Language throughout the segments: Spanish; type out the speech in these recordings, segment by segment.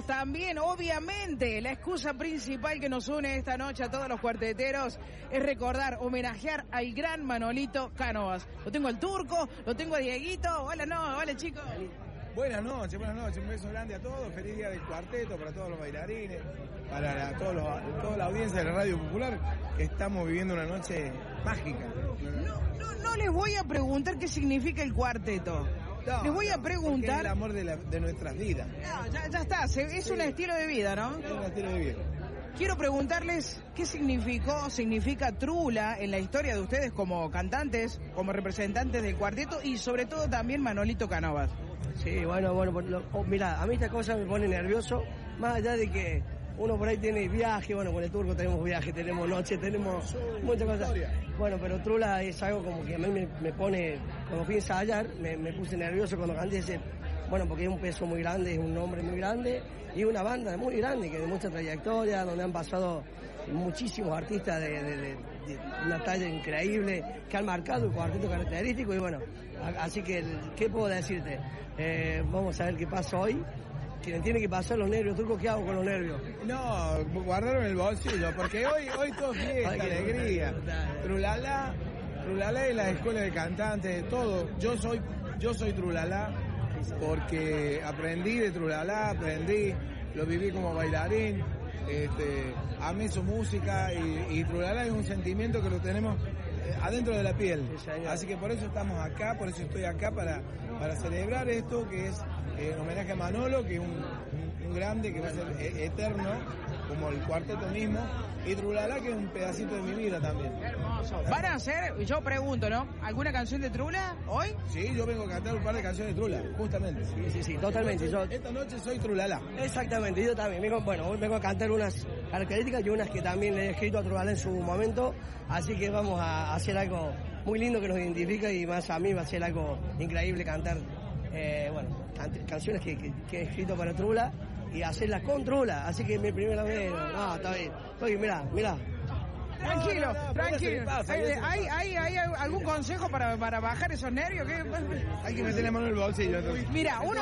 tenemos también, obviamente, la excusa principal que nos une esta noche a todos los cuarteteros es recordar, homenajear al gran Manolito Cánovas. Lo tengo al Turco, lo tengo a Dieguito. Hola chicos. Buenas noches, un beso grande a todos, feliz día del cuarteto para todos los bailarines, para toda la audiencia de la Radio Popular, que estamos viviendo una noche mágica. No les voy a preguntar qué significa el cuarteto. Les voy a preguntar... Es el amor de nuestras vidas. No, ya está, es un estilo de vida, ¿no? Es un estilo de vida. Quiero preguntarles qué significa Trula en la historia de ustedes como cantantes, como representantes del cuarteto y sobre todo también Manolito Cánovas. Sí, bueno, mirá, a mí esta cosa me pone nervioso, más allá de que uno por ahí tiene viaje, bueno, con el Turco tenemos viaje, tenemos noche, tenemos muchas cosas. Bueno, pero Trula es algo como que a mí me pone, cuando fui a ensayar, me puse nervioso cuando canté ese, bueno, porque es un peso muy grande, es un nombre muy grande y una banda muy grande, que de mucha trayectoria, donde han pasado muchísimos artistas de una talla increíble, que han marcado el cuarteto característico y bueno, así que, ¿qué puedo decirte? Vamos a ver qué pasa hoy. Quien tiene que pasar los nervios, Turco, ¿qué hago con los nervios? No, guardaron en el bolsillo, porque hoy todo fiesta, alegría. Trulala es la escuela de cantantes, todo. Yo soy Trulala porque aprendí de Trulala, lo viví como bailarín, amé su música y Trulala es un sentimiento que lo tenemos adentro de la piel. Así que por eso estamos acá, por eso estoy acá para celebrar esto que es en homenaje a Manolo, que es un grande que va a ser eterno, como el cuarteto mismo, y Trulala, que es un pedacito de mi vida también. Hermoso. ¿Van a hacer, yo pregunto, ¿no? ¿Alguna canción de Trula hoy? Sí, yo vengo a cantar un par de canciones de Trula, justamente. Sí, totalmente. Esta noche soy Trulala. Exactamente, yo también. Hoy vengo a cantar unas características y unas que también le he escrito a Trulala en su momento, así que vamos a hacer algo muy lindo que nos identifica y más a mí va a ser algo increíble cantar, canciones que he escrito para Trula y hacerlas con Trula, así que es mi primera vez. No, está bien. Mirá. Tranquilo. ¿Hay algún consejo para bajar esos nervios? ¿Qué? Hay que meter la mano en el bolsillo. Entonces. Mira, un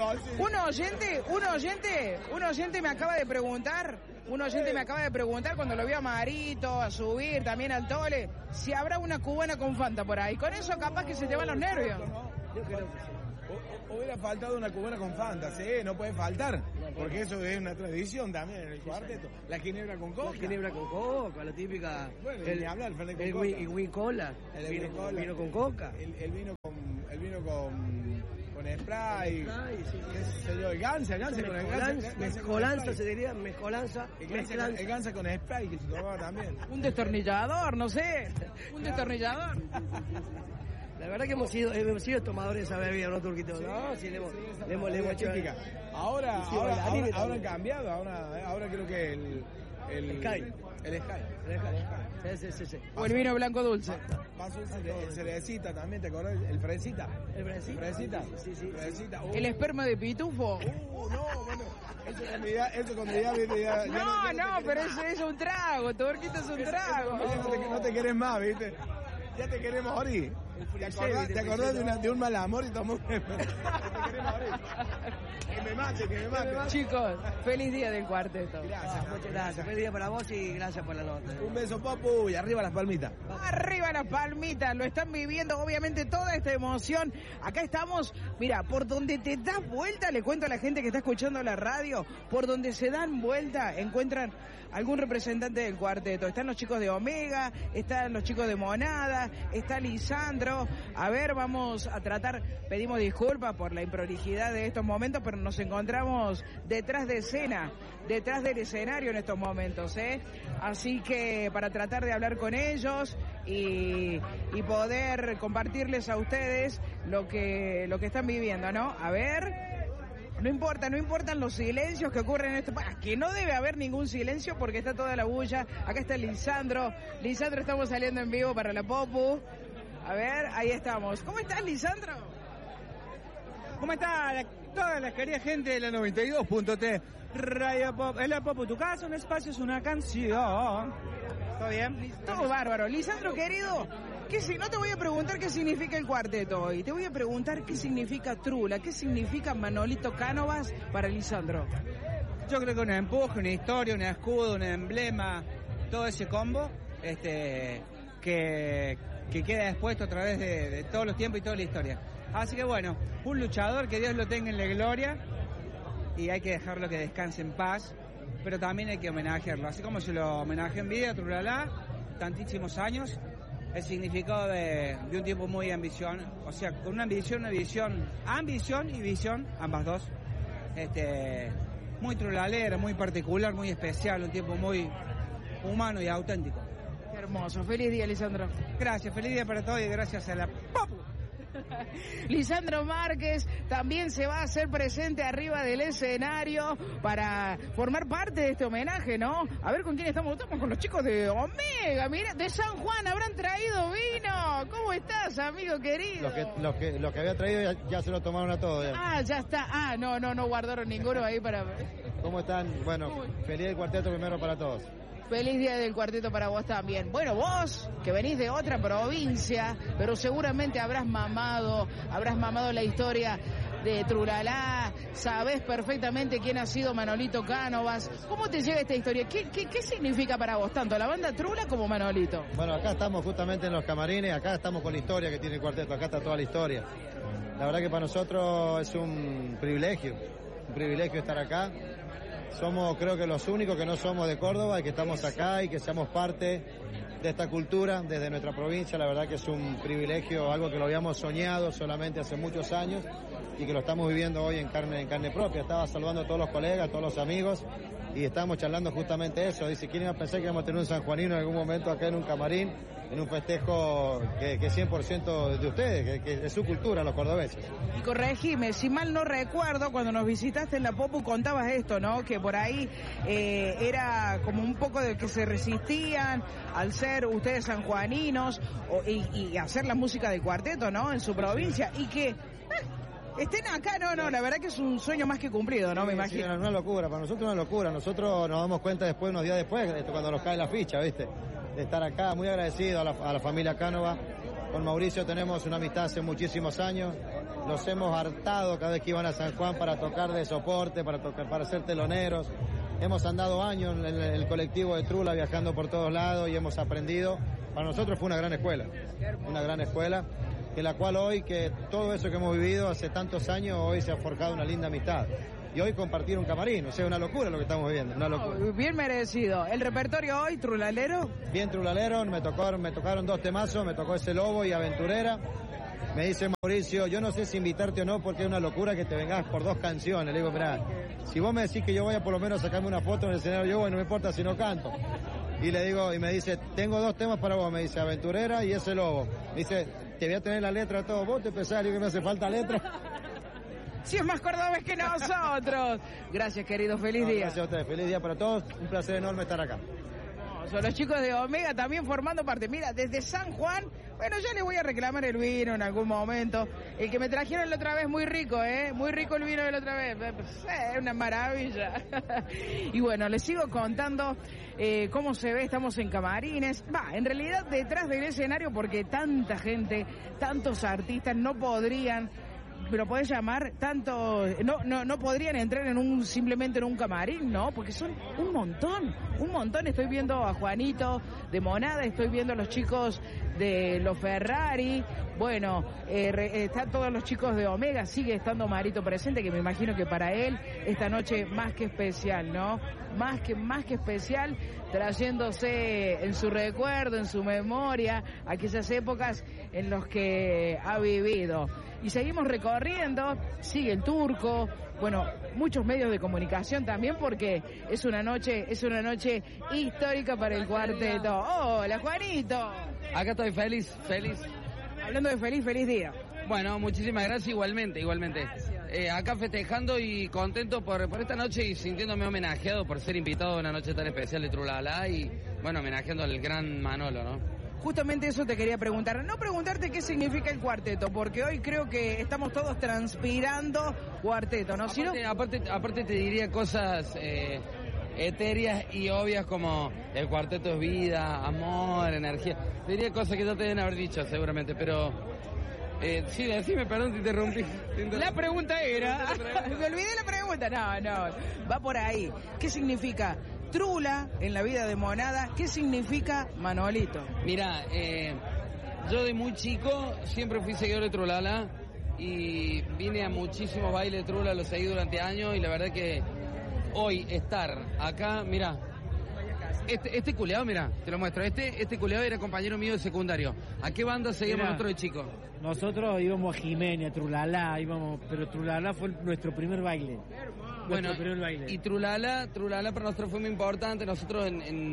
oyente me acaba de preguntar, cuando lo vio a Marito, a subir, también al Tole, si habrá una cubana con Fanta por ahí. Con eso capaz que se te van los nervios. Yo creo que sí. Hubiera faltado una cubana con Fanta, sí, no puede faltar, porque eso es una tradición también en el cuarteto. La ginebra con coca. La ginebra con coca, la típica. Bueno, ni hablar, el Fernet con coca. El win cola. El vino con coca. El vino con spray. Sí. ¿Qué sé yo? El gansa con el gansa. Mezcolanza se diría, mezcolanza. El gansa con spray que se tomaba también. Un destornillador, no sé. Un destornillador. La verdad que hemos sido tomadores de esa bebida, ¿no, Turquito? No, sí, le hemos hecho. Ahora han cambiado, ahora creo que el Sky. Sí. O el vino blanco dulce. Pasó el cerecita también, ¿te acordás? El fresita. ¿El fresita? Sí. Fresita. ¿El esperma de pitufo? No, bueno. Eso cuando ya No, pero ese es un trago, Turquito es un trago. No te querés más, ¿viste? Ya te queremos morir. ¿Te acordás de un mal amor y tomó? Te queremos morir. Que me mate. Chicos, feliz día del cuarteto. Gracias, muchas gracias. Feliz día para vos y gracias por la nota. Un beso, papu, y arriba las palmitas. Arriba las palmitas, lo están viviendo obviamente toda esta emoción. Acá estamos, mira, por donde te das vuelta, le cuento a la gente que está escuchando la radio, por donde se dan vuelta, encuentran algún representante del cuarteto. Están los chicos de Omega, están los chicos de Monada, está Lisandro. A ver, vamos a tratar, pedimos disculpas por la improlijidad de estos momentos, pero nos encontramos detrás de escena, detrás del escenario en estos momentos, Así que para tratar de hablar con ellos y poder compartirles a ustedes lo que están viviendo, ¿no? A ver. No importan los silencios que ocurren en esto. Que no debe haber ningún silencio porque está toda la bulla. Acá está Lisandro. Lisandro, estamos saliendo en vivo para la Popu. A ver, ahí estamos. ¿Cómo estás, Lisandro? ¿Cómo está toda la querida gente de la 92.3 Radio Pop? Es la Popu, tu casa, un espacio, es una canción. ¿Todo bien? Todo bárbaro. Lisandro, querido, no te voy a preguntar qué significa el cuarteto hoy. Te voy a preguntar qué significa Trula, qué significa Manolito Cánovas para Lisandro. Yo creo que un empuje, una historia, un escudo, un emblema, todo ese combo, que queda expuesto a través de todos los tiempos y toda la historia. Así que bueno, un luchador, que Dios lo tenga en la gloria, y hay que dejarlo que descanse en paz, pero también hay que homenajearlo, así como se lo homenajeó en vida a Trulala, tantísimos años, el significado de un tiempo muy ambición, o sea, con una ambición y visión, ambas dos, muy trulalero, muy particular, muy especial, un tiempo muy humano y auténtico. Qué hermoso. Feliz día, Lisandro. Gracias, feliz día para todos y gracias a la Popu. Lisandro Márquez también se va a hacer presente arriba del escenario para formar parte de este homenaje, ¿no? A ver con quién estamos. Estamos con los chicos de Omega, mira, de San Juan, habrán traído vino. ¿Cómo estás, amigo querido? Los que había traído ya se lo tomaron a todos. Ah, ya está. No guardaron ninguno ahí para... ¿Cómo están? Bueno, feliz el cuarteto primero para todos. Feliz día del cuarteto para vos también. Bueno, vos, que venís de otra provincia, pero seguramente habrás mamado la historia de Trulala, sabés perfectamente quién ha sido Manolito Cánovas. ¿Cómo te llega esta historia? ¿Qué significa para vos tanto la banda Trula como Manolito? Bueno, acá estamos justamente en los camarines, acá estamos con la historia que tiene el cuarteto, acá está toda la historia. La verdad que para nosotros es un privilegio estar acá. Somos, creo que los únicos que no somos de Córdoba y que estamos acá y que seamos parte de esta cultura desde nuestra provincia. La verdad que es un privilegio, algo que lo habíamos soñado solamente hace muchos años y que lo estamos viviendo hoy en carne propia. Estaba saludando a todos los colegas, a todos los amigos y estábamos charlando justamente eso. Dice, ¿quién iba a pensar que íbamos a tener un sanjuanino en algún momento acá en un camarín, en un festejo que es 100% de ustedes, que es su cultura, los cordobeses? Y corregime, si mal no recuerdo, cuando nos visitaste en la Popu contabas esto, ¿no? Que por ahí era como un poco de que se resistían al ser ustedes sanjuaninos y hacer la música de cuarteto, ¿no? En su provincia y que... estén acá, no, la verdad que es un sueño más que cumplido, ¿no? Me imagino. Sí, una locura, para nosotros una locura. Nosotros nos damos cuenta después, unos días después, cuando nos cae la ficha, ¿viste? De estar acá, muy agradecido a la familia Cánova. Con Mauricio tenemos una amistad hace muchísimos años. Los hemos hartado cada vez que iban a San Juan para tocar de soporte, para ser teloneros. Hemos andado años en el colectivo de Trula viajando por todos lados y hemos aprendido. Para nosotros fue una gran escuela, en la cual hoy, que todo eso que hemos vivido hace tantos años, hoy se ha forjado una linda amistad. Y hoy compartir un camarín, o sea, una locura lo que estamos viviendo, una locura. Bien merecido. ¿El repertorio hoy, trulalero? Bien trulalero, me tocaron 2 temazos, me tocó ese Lobo y Aventurera. Me dice Mauricio, yo no sé si invitarte o no porque es una locura que te vengas por 2 canciones. Le digo, mirá, si vos me decís que yo voy a por lo menos sacarme una foto en el escenario, yo voy, no me importa si no canto. Y le digo, y me dice, tengo 2 temas para vos, me dice, Aventurera y ese Lobo. Me dice, te voy a tener la letra todo, vos te pensás que me hace falta letra. Si es más cordobés que nosotros. Gracias, querido, feliz día. Gracias a ustedes, feliz día para todos, un placer enorme estar acá. Son los chicos de Omega también formando parte. Mira, desde San Juan, bueno, ya les voy a reclamar el vino en algún momento. El que me trajeron la otra vez, muy rico, muy rico el vino de la otra vez. Es una maravilla. Y bueno, les sigo contando cómo se ve, estamos en camarines. En realidad detrás del escenario, porque tanta gente, tantos artistas no podrían... Pero podés llamar tanto, no podrían entrar simplemente en un camarín, ¿no? Porque son un montón. Estoy viendo a Juanito de Monada, estoy viendo a los chicos de los Ferrari, bueno, están todos los chicos de Omega, sigue estando Marito presente, que me imagino que para él esta noche más que especial, ¿no? Más que especial, trayéndose en su recuerdo, en su memoria, aquellas épocas en las que ha vivido. Y seguimos recorriendo, sigue el Turco, bueno, muchos medios de comunicación también, porque es una noche histórica para el cuarteto. Hola, Juanito. Acá estoy feliz. Hablando de feliz día. Bueno, muchísimas gracias, igualmente. Acá festejando y contento por esta noche y sintiéndome homenajeado por ser invitado a una noche tan especial de Trulala y, bueno, homenajeando al gran Manolo, ¿no? Justamente eso te quería preguntar. No preguntarte qué significa el cuarteto, porque hoy creo que estamos todos transpirando cuarteto, ¿no? Aparte te diría cosas etéreas y obvias como el cuarteto es vida, amor, energía. Te diría cosas que ya te deben haber dicho seguramente, pero Sí, decime, perdón, te interrumpí. La pregunta era... Me olvidé la pregunta. No, va por ahí. ¿Qué significa Trula en la vida de Monada? ¿Qué significa Manolito? Mira, yo de muy chico siempre fui seguidor de Trulala y vine a muchísimos bailes de Trula, los seguí durante años y la verdad que hoy estar acá, mira, este culeado, mira, te lo muestro, este culeado era compañero mío de secundario. ¿A qué banda seguíamos nosotros de chicos? Nosotros íbamos a Jiménez, a Trulala, pero Trulala fue nuestro primer baile. Bueno, y Trulala para nosotros fue muy importante. Nosotros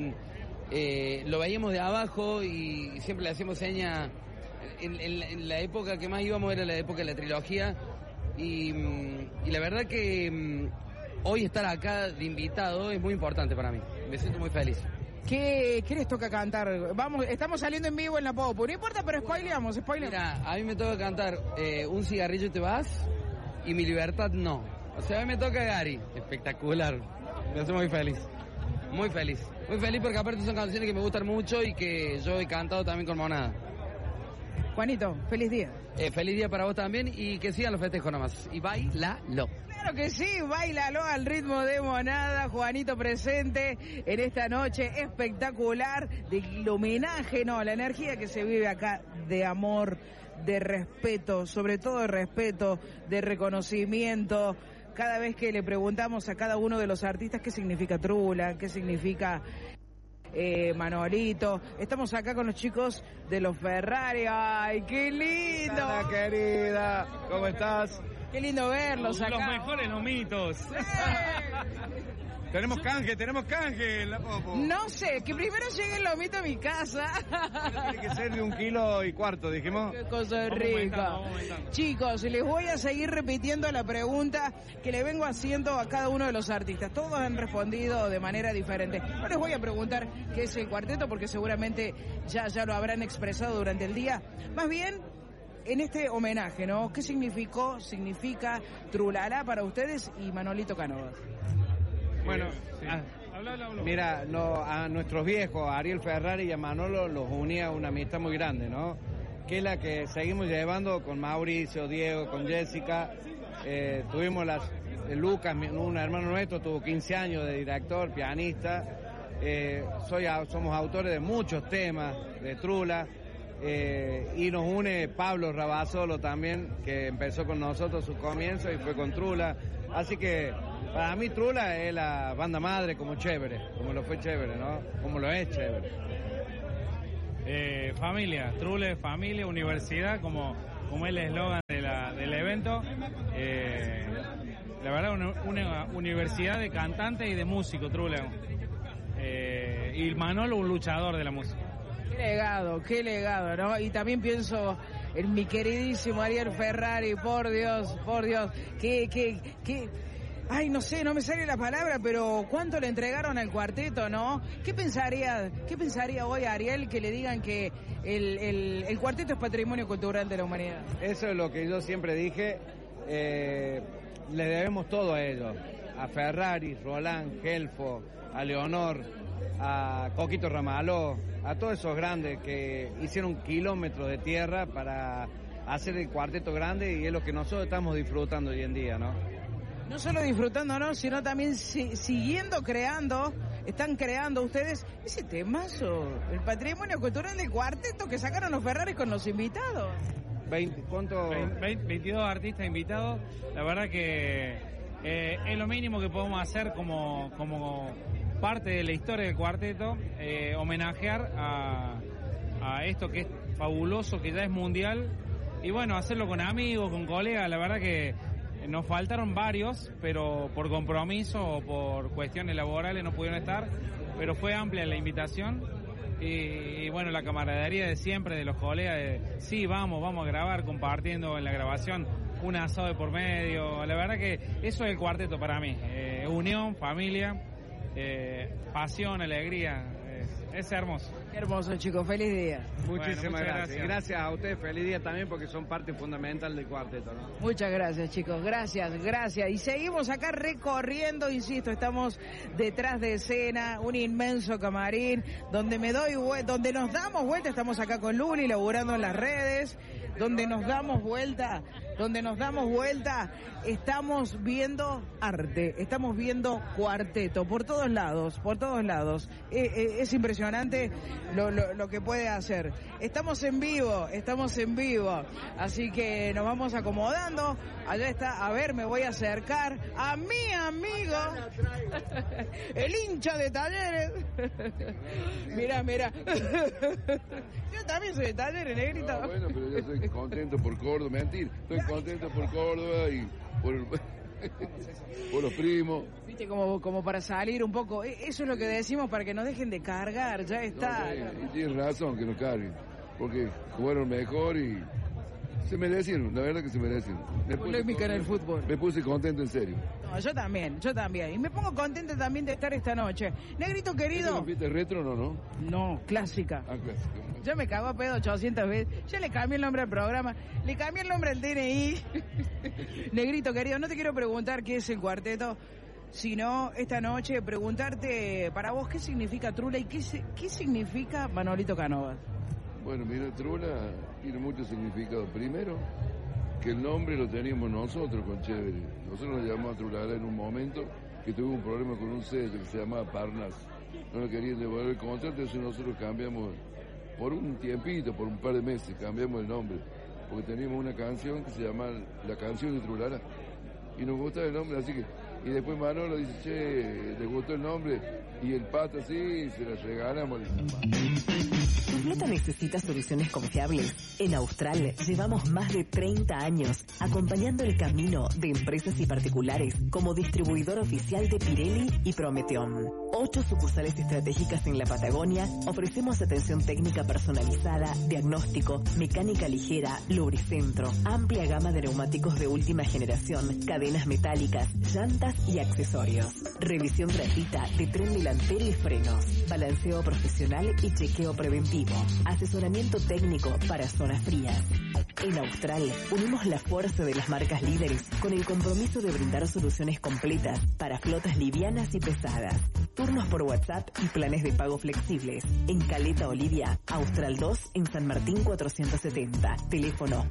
lo veíamos de abajo y siempre le hacíamos seña. En la época que más íbamos era la época de la trilogía. Y la verdad que hoy estar acá de invitado es muy importante para mí. Me siento muy feliz. ¿Qué les toca cantar? Vamos, estamos saliendo en vivo en la Popo. No importa, pero spoileamos. Mira, a mí me toca cantar Un cigarrillo y te vas y Mi libertad no. O sea, a mí me toca Gary. Espectacular. Me hace muy feliz. Muy feliz. Muy feliz porque aparte son canciones que me gustan mucho y que yo he cantado también con Monada. Juanito, feliz día. Feliz día para vos también y que sigan los festejos nomás. Y bailalo. Claro que sí, bailalo al ritmo de Monada. Juanito presente en esta noche espectacular del homenaje, la energía que se vive acá de amor, de respeto, sobre todo de respeto, de reconocimiento. Cada vez que le preguntamos a cada uno de los artistas qué significa Trula, qué significa Manolito. Estamos acá con los chicos de los Ferrari. ¡Ay, qué lindo! Hola, querida, ¿cómo estás? Qué lindo verlos acá. Los mejores lomitos. Tenemos canje, la Popo. No sé, que primero llegue el lomito a mi casa. Tiene que ser de 1,4 kilos, dijimos. Qué cosa rica. Chicos, les voy a seguir repitiendo la pregunta que le vengo haciendo a cada uno de los artistas. Todos han respondido de manera diferente. No les voy a preguntar qué es el cuarteto porque seguramente ya lo habrán expresado durante el día. Más bien, en este homenaje, ¿no? ¿Qué significa Trulala para ustedes y Manolito Cánovas? Bueno, sí. Mira, a nuestros viejos, a Ariel Ferrari y a Manolo, los unía una amistad muy grande, ¿no? Que es la que seguimos llevando con Mauricio, Diego, con Jessica. Tuvimos Lucas, un hermano nuestro, tuvo 15 años de director, pianista. Somos autores de muchos temas de Trula. Y nos une Pablo Rabasolo también, que empezó con nosotros su comienzo y fue con Trula. Así que para mí Trula es la banda madre como Chévere, como lo fue Chévere, ¿no? Como lo es Chévere. Familia, Trula es familia, universidad, como es el eslogan del evento. La verdad, una universidad de cantantes y de músicos, Trula. Y Manolo, un luchador de la música. Qué legado, ¿no? Y también pienso en mi queridísimo Ariel Ferrari, por Dios, que ay, no sé, no me sale la palabra, pero cuánto le entregaron al cuarteto, ¿no? ¿Qué pensaría hoy Ariel que le digan que el cuarteto es patrimonio cultural de la humanidad? Eso es lo que yo siempre dije, le debemos todo a ellos, a Ferrari, Roland, Gelfo, a Leonor, a Coquito Ramaló, a todos esos grandes que hicieron kilómetros de tierra para hacer el cuarteto grande y es lo que nosotros estamos disfrutando hoy en día, ¿no? No solo disfrutando, ¿no? Sino también siguiendo creando, están creando ustedes ese temazo, el patrimonio cultural del cuarteto que sacaron los Ferraris con los invitados. 22 artistas invitados, la verdad que es lo mínimo que podemos hacer como parte de la historia del cuarteto, homenajear a esto que es fabuloso, que ya es mundial, y bueno, hacerlo con amigos, con colegas. La verdad que nos faltaron varios, pero por compromiso o por cuestiones laborales no pudieron estar, pero fue amplia la invitación y bueno, la camaradería de siempre, de los colegas, sí, vamos a grabar, compartiendo en la grabación un asado de por medio. La verdad que eso es el cuarteto para mí, unión, familia, pasión, alegría, es hermoso. Qué hermoso, chicos, feliz día. Muchísimas gracias. Gracias a ustedes, feliz día también porque son parte fundamental del cuarteto, ¿no? Muchas gracias, chicos, gracias. Y seguimos acá recorriendo, insisto, estamos detrás de escena, un inmenso camarín, donde nos damos vuelta, estamos acá con Luli, laburando en las redes. donde nos damos vuelta, estamos viendo arte, estamos viendo cuarteto, por todos lados. Es impresionante lo que puede hacer. Estamos en vivo, así que nos vamos acomodando. Allá está, a ver, me voy a acercar a mi amigo, el hincha de Talleres. Mira. Yo también soy de Talleres, Negrito. No, bueno, pero yo estoy contento por Córdoba, mentir. Estoy contento por Córdoba y por los primos. Viste, como para salir un poco. Eso es lo que decimos para que nos dejen de cargar, ya está. No, tienes razón que nos carguen, porque jugaron mejor y se merecieron, la verdad que se merecieron. Polémica en el fútbol. Me puse contento en serio. No, yo también. Y me pongo contenta también de estar esta noche. Negrito querido. ¿Es una retro o no? No, clásica. Clásica. Yo me cago a pedo 800 veces. Ya le cambié el nombre al programa, le cambié el nombre al DNI. Negrito querido, no te quiero preguntar qué es el cuarteto, sino esta noche preguntarte para vos qué significa Trula y qué significa Manolito Cánovas. Bueno, mira, Trula tiene mucho significado. Primero, que el nombre lo teníamos nosotros con Chévere. Nosotros nos llamamos a Trulala en un momento que tuvimos un problema con un sello que se llamaba Parnas. No nos querían devolver el contrato, entonces nosotros cambiamos, por un tiempito, por un par de meses, cambiamos el nombre. Porque teníamos una canción que se llama La Canción de Trulala. Y nos gustaba el nombre, así que... Y después Manolo dice, che, ¿le gustó el nombre? Y el Pato, sí, se la regalamos. ¿Tu flota necesita soluciones confiables? En Austral llevamos más de 30 años acompañando el camino de empresas y particulares como distribuidor oficial de Pirelli y Prometeon. 8 sucursales estratégicas en la Patagonia, ofrecemos atención técnica personalizada, diagnóstico, mecánica ligera, lubricentro, amplia gama de neumáticos de última generación, cadenas metálicas, llantas y accesorios. Revisión gratuita de tren delantero y frenos, balanceo profesional y chequeo preventivo, asesoramiento técnico para zonas frías. En Austral unimos la fuerza de las marcas líderes con el compromiso de brindar soluciones completas para flotas livianas y pesadas. Turnos por WhatsApp y planes de pago flexibles. En Caleta Olivia, Austral 2 en San Martín 470. Teléfono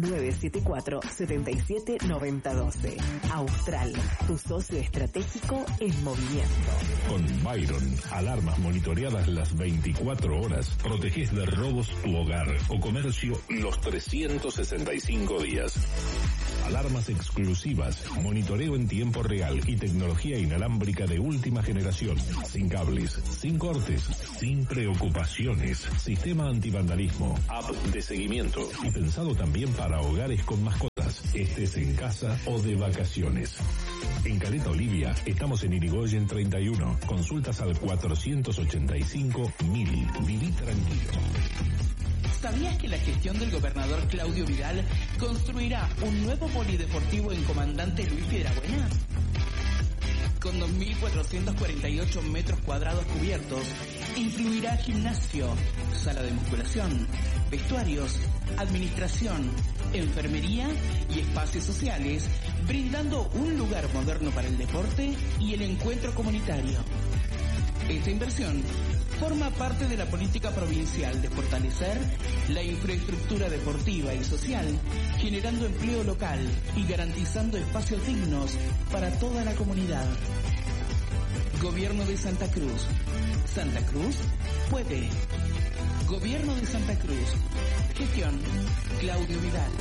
2974-779012. Austral, tu socio estratégico en movimiento. Con Byron, alarmas monitoreadas las 24 horas. Protegés de robos tu hogar o comercio los 365 días. Alarmas exclusivas, monitoreo en tiempo real y tecnología inalámbrica de última generación. Sin cables, sin cortes, sin preocupaciones. Sistema antivandalismo, app de seguimiento y pensado también para hogares con mascotas, estés en casa o de vacaciones. En Caleta Olivia estamos en Irigoyen 31. Consultas al 485.000. Viví tranquilo. ¿Sabías que la gestión del gobernador Claudio Vidal construirá un nuevo polideportivo en Comandante Luis Piedrabuena? Con 2.448 metros cuadrados cubiertos, incluirá gimnasio, sala de musculación, vestuarios, administración, enfermería y espacios sociales, brindando un lugar moderno para el deporte y el encuentro comunitario. Esta inversión forma parte de la política provincial de fortalecer la infraestructura deportiva y social, generando empleo local y garantizando espacios dignos para toda la comunidad. Gobierno de Santa Cruz. Santa Cruz puede. Gobierno de Santa Cruz. Gestión Claudio Vidal.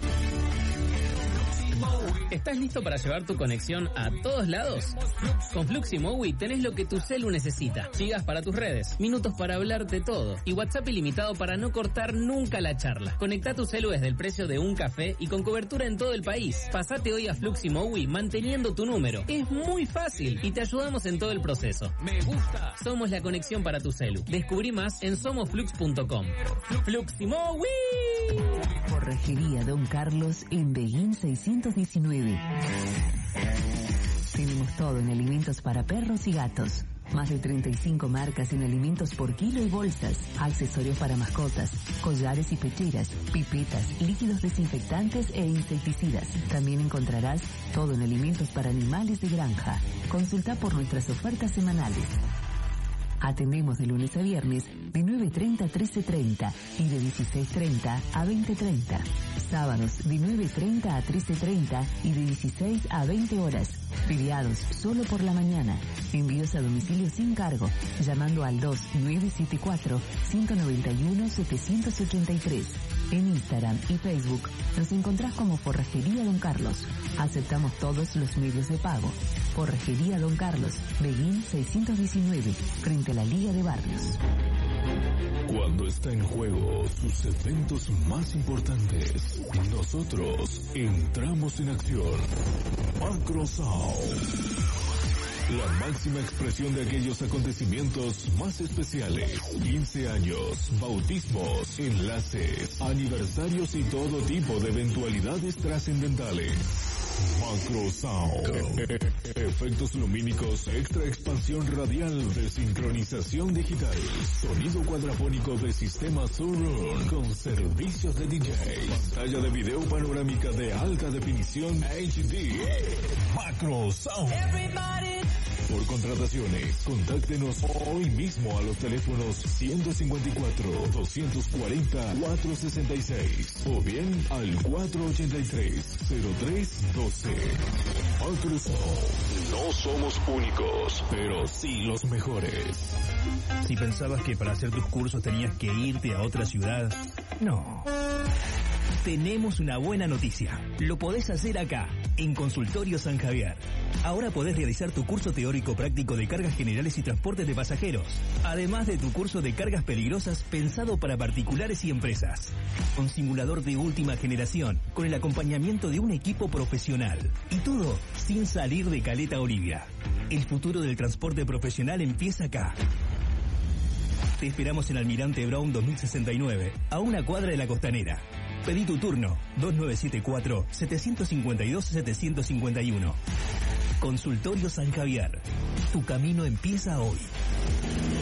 ¿Estás listo para llevar tu conexión a todos lados? Con Fluximowi tenés lo que tu celu necesita. Gigas para tus redes, minutos para hablar de todo y WhatsApp ilimitado para no cortar nunca la charla. Conectá tu celu desde el precio de un café y con cobertura en todo el país. Pasate hoy a Fluximowi manteniendo tu número. Es muy fácil y te ayudamos en todo el proceso. Me gusta. Somos la conexión para tu celu. Descubrí más en somosflux.com. Fluximowi. Corregería Don Carlos en Beguín 619. Tenemos todo en alimentos para perros y gatos. Más de 35 marcas en alimentos por kilo y bolsas, accesorios para mascotas, collares y pecheras, pipetas, líquidos desinfectantes e insecticidas. También encontrarás todo en alimentos para animales de granja. Consulta por nuestras ofertas semanales. Atendemos de lunes a viernes de 9:30 a 13:30 y de 16:30 a 20:30. Sábados de 9:30 a 13:30 y de 16 a 20 horas. Feriados solo por la mañana. Envíos a domicilio sin cargo, llamando al 2974-191-783. En Instagram y Facebook nos encontrás como Forrajería Don Carlos. Aceptamos todos los medios de pago. Forrajería Don Carlos, Beguín 619, frente a la Liga de Barrios. Cuando está en juego sus eventos más importantes, nosotros entramos en acción. Macro Sound. La máxima expresión de aquellos acontecimientos más especiales. 15 años, bautismos, enlaces, aniversarios y todo tipo de eventualidades trascendentales. Macro Sound. Efectos lumínicos, extra expansión radial de sincronización digital. Sonido cuadrafónico de sistema Surround con servicios de DJ. Pantalla de video panorámica de alta definición HD. Macro Sound. Por contrataciones, contáctenos hoy mismo a los teléfonos 154-240-466 o bien al 483-0312. Macro Sound. No somos únicos, pero sí los mejores. Si pensabas que para hacer tus cursos tenías que irte a otra ciudad, no. Tenemos una buena noticia. Lo podés hacer acá, en Consultorio San Javier. Ahora podés realizar tu curso teórico práctico de cargas generales y transportes de pasajeros, además de tu curso de cargas peligrosas pensado para particulares y empresas. Con simulador de última generación, con el acompañamiento de un equipo profesional. Y todo sin salir de Caleta Olivia. El futuro del transporte profesional empieza acá. Te esperamos en Almirante Brown 2069, a una cuadra de la Costanera. Pedí tu turno, 2974-752-751. Consultorio San Javier. Tu camino empieza hoy.